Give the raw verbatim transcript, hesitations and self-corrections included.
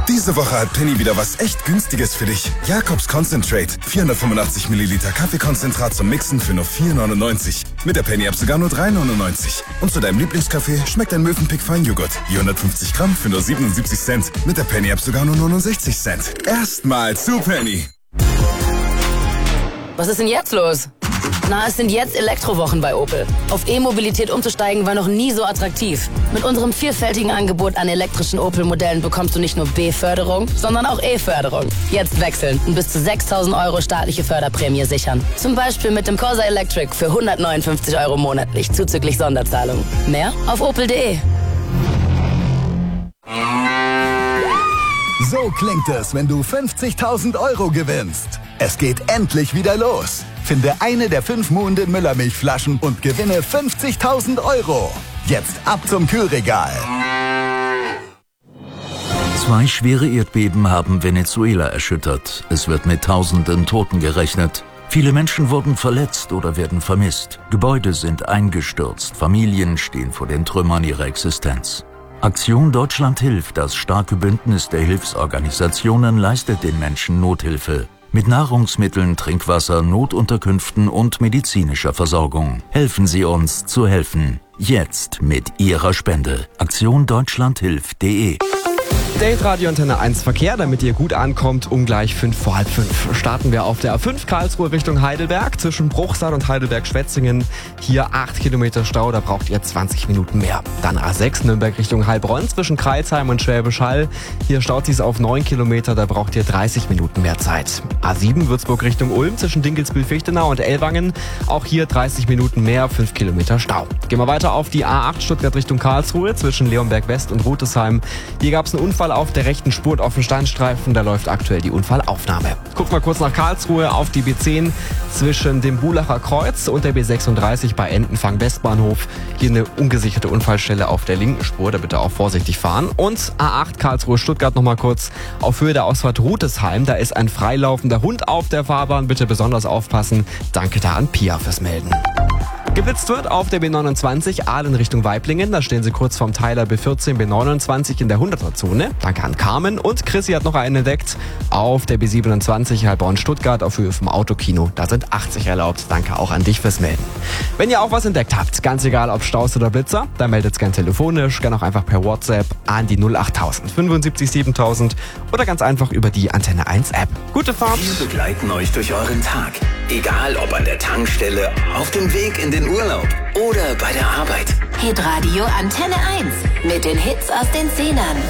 Diese Woche hat Penny wieder was echt Günstiges für dich. Jakobs Concentrate. vierhundertfünfundachtzig Milliliter Kaffeekonzentrat zum Mixen für nur vier neunundneunzig. Mit der Penny-App sogar nur drei neunundneunzig. Und zu deinem Lieblingskaffee schmeckt ein Mövenpick Feinjoghurt. Je hundertfünfzig Gramm für nur siebenundsiebzig Cent. Mit der Penny-App sogar nur neunundsechzig Cent. Erstmal zu Penny. Was ist denn jetzt los? Na, es sind jetzt Elektrowochen bei Opel. Auf E-Mobilität umzusteigen war noch nie so attraktiv. Mit unserem vielfältigen Angebot an elektrischen Opel-Modellen bekommst du nicht nur B-Förderung, sondern auch E-Förderung. Jetzt wechseln und bis zu sechstausend Euro staatliche Förderprämie sichern. Zum Beispiel mit dem Corsa Electric für hundertneunundfünfzig Euro monatlich, zuzüglich Sonderzahlung. Mehr auf opel punkt de. So klingt es, wenn du fünfzigtausend Euro gewinnst. Es geht endlich wieder los. Finde eine der fünf Muhnden Müllermilchflaschen und gewinne fünfzigtausend Euro. Jetzt ab zum Kühlregal. Zwei schwere Erdbeben haben Venezuela erschüttert. Es wird mit tausenden Toten gerechnet. Viele Menschen wurden verletzt oder werden vermisst. Gebäude sind eingestürzt. Familien stehen vor den Trümmern ihrer Existenz. Aktion Deutschland hilft, das starke Bündnis der Hilfsorganisationen, leistet den Menschen Nothilfe. Mit Nahrungsmitteln, Trinkwasser, Notunterkünften und medizinischer Versorgung. Helfen Sie uns zu helfen. Jetzt mit Ihrer Spende. Aktion Deutschland hilft punkt de. Date Radio Antenne eins Verkehr, damit ihr gut ankommt, um gleich fünf vor halb fünf. Starten wir auf der A fünf Karlsruhe Richtung Heidelberg, zwischen Bruchsal und Heidelberg-Schwetzingen. Hier acht Kilometer Stau, da braucht ihr zwanzig Minuten mehr. Dann A sechs Nürnberg Richtung Heilbronn, zwischen Kreilsheim und Schwäbisch Hall. Hier staut es auf neun Kilometer, da braucht ihr dreißig Minuten mehr Zeit. A sieben Würzburg Richtung Ulm, zwischen Dinkelsbühl-Fichtenau und Ellwangen. Auch hier dreißig Minuten mehr, fünf Kilometer Stau. Gehen wir weiter auf die A acht Stuttgart Richtung Karlsruhe, zwischen Leonberg West und Rutesheim. Hier gab es einen Unfall auf der rechten Spur auf dem Standstreifen, da läuft aktuell die Unfallaufnahme. Gucken wir kurz nach Karlsruhe auf die B zehn zwischen dem Bulacher Kreuz und der B sechsunddreißig bei Entenfang Westbahnhof. Hier eine ungesicherte Unfallstelle auf der linken Spur, da bitte auch vorsichtig fahren. Und A acht Karlsruhe Stuttgart nochmal kurz auf Höhe der Ausfahrt Rutesheim, da ist ein freilaufender Hund auf der Fahrbahn, bitte besonders aufpassen. Danke da an Pia fürs Melden. Geblitzt wird auf der B neunundzwanzig Aalen Richtung Weiblingen. Da stehen sie kurz vorm Teiler B vierzehn, B neunundzwanzig in der hunderter-Zone. Danke an Carmen. Und Chrissy hat noch einen entdeckt auf der B siebenundzwanzig Heilbronn-Stuttgart auf Höhe vom Autokino. Da sind achtzig erlaubt. Danke auch an dich fürs Melden. Wenn ihr auch was entdeckt habt, ganz egal ob Staus oder Blitzer, dann meldet es gern telefonisch, gern auch einfach per WhatsApp an die null achttausend fünfundsiebzig siebentausend oder ganz einfach über die Antenne eins App. Gute Fahrt! Wir begleiten euch durch euren Tag. Egal ob an der Tankstelle, auf dem Weg in den Urlaub oder bei der Arbeit. Hitradio Antenne eins mit den Hits aus den Zehnern.